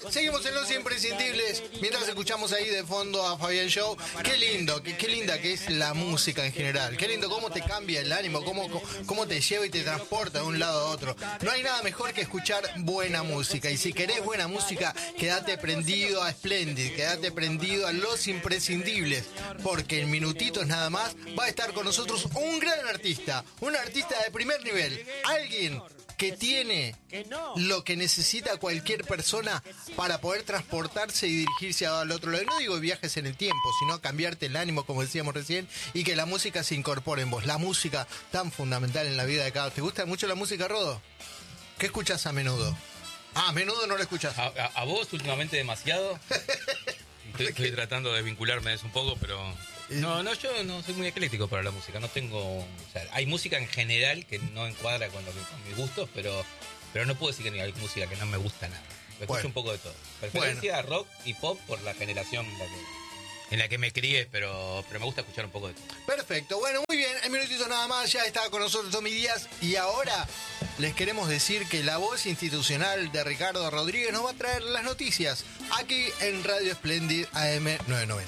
Seguimos en Los Imprescindibles mientras escuchamos ahí de fondo a Fabián Show. Qué lindo, qué linda que es la música en general. Qué lindo cómo te cambia el ánimo, cómo te lleva y te transporta de un lado a otro. No hay nada mejor que escuchar buena música. Y si querés buena música, quédate prendido a Splendid, quédate prendido a Los Imprescindibles, porque en minutitos nada más va a estar con nosotros un gran artista, un artista de primer nivel, alguien que tiene lo que necesita cualquier persona para poder transportarse y dirigirse al otro lado. Y no digo viajes en el tiempo, sino cambiarte el ánimo, como decíamos recién, y que la música se incorpore en vos. La música tan fundamental en la vida de cada uno. ¿Te gusta mucho la música, Rodo? ¿Qué escuchas a menudo? A menudo no lo escuchas. A vos últimamente demasiado. Estoy tratando de vincularme de eso un poco, pero... No, yo no soy muy ecléctico para la música. No tengo... O sea, hay música en general que no encuadra con mis gustos, pero no puedo decir que hay música que no me gusta nada. Me escucho un poco de todo. Preferencia rock y pop por la generación en la que me crié, pero me gusta escuchar un poco de todo. Perfecto, bueno, muy bien, en minutitos nada más, ya está con nosotros Tommy Díaz y ahora les queremos decir que la voz institucional de Ricardo Rodríguez nos va a traer las noticias aquí en Radio Splendid AM 990.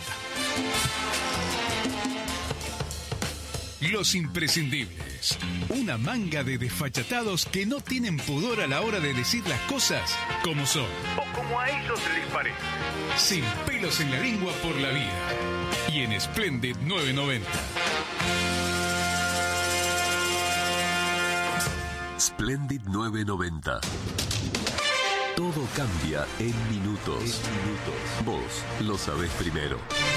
Los Imprescindibles. Una manga de desfachatados que no tienen pudor a la hora de decir las cosas como son. O como a ellos les parece. Sin pelos en la lengua por la vida. Y en Splendid 990. Splendid 990. Todo cambia en minutos. Vos lo sabés primero.